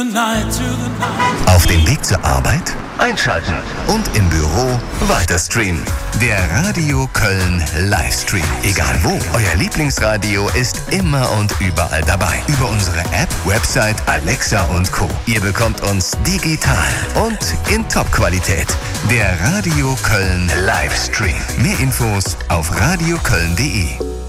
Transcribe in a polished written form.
the night, to the night. Auf dem Weg zur Arbeit? Einschalten. Und im Büro weiter streamen. Der Radio Köln Livestream. Egal wo, euer Lieblingsradio ist immer und überall dabei. Über unsere App, Website, Alexa und Co. Ihr bekommt uns digital und in Top-Qualität. Der Radio Köln Livestream. Mehr Infos auf radioköln.de.